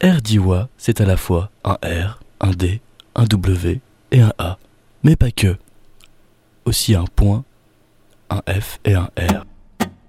RDIWA, c'est à la fois un R, un D, un W et un A. Mais pas que. Aussi un point, un F et un R.